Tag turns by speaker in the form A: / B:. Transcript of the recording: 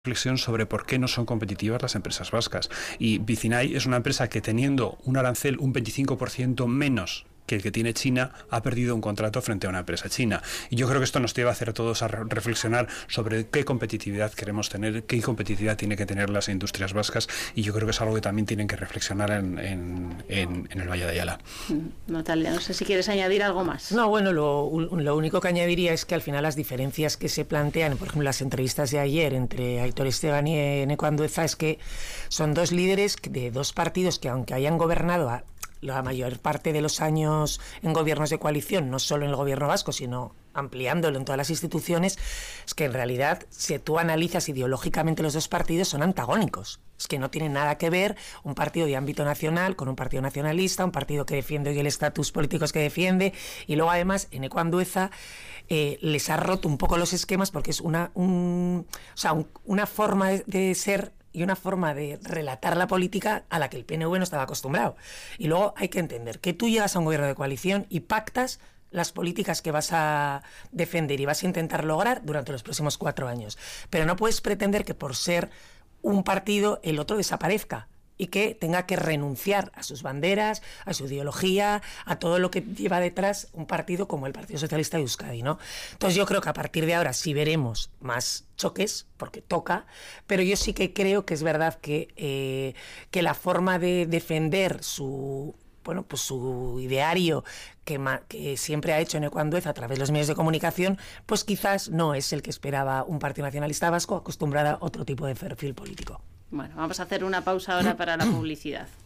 A: reflexión sobre por qué no son competitivas las empresas vascas. Y Vicinay es una empresa que, teniendo un arancel un 25% menos que el que tiene China, ha perdido un contrato frente a una empresa china. Y yo creo que esto nos debe hacer a todos a reflexionar sobre qué competitividad queremos tener, qué competitividad tiene que tener las industrias vascas, y yo creo que es algo que también tienen que reflexionar en el Valle de Ayala.
B: Natalia, no sé si quieres añadir algo más.
C: No, bueno, lo único que añadiría es que al final las diferencias que se plantean, por ejemplo, las entrevistas de ayer entre Aitor Esteban y Eneko Andueza, es que son dos líderes de dos partidos que, aunque hayan gobernado la mayor parte de los años en gobiernos de coalición, no solo en el gobierno vasco, sino ampliándolo en todas las instituciones, es que en realidad, si tú analizas ideológicamente los dos partidos, son antagónicos. Es que no tiene nada que ver un partido de ámbito nacional con un partido nacionalista, un partido que defiende hoy el estatus político que defiende, y luego además Eneko Andueza les ha roto un poco los esquemas, porque es una forma de ser y una forma de relatar la política a la que el PNV no estaba acostumbrado. Y luego hay que entender que tú llegas a un gobierno de coalición y pactas las políticas que vas a defender y vas a intentar lograr durante los próximos 4 años. Pero no puedes pretender que por ser un partido el otro desaparezca y que tenga que renunciar a sus banderas, a su ideología, a todo lo que lleva detrás un partido como el Partido Socialista de Euskadi, ¿no? Entonces yo creo que a partir de ahora sí veremos más choques, porque toca, pero yo sí que creo que es verdad que la forma de defender su ideario que siempre ha hecho Eneko Andueza a través de los medios de comunicación, pues quizás no es el que esperaba un partido nacionalista vasco acostumbrado a otro tipo de perfil político.
B: Bueno, vamos a hacer una pausa ahora para la publicidad.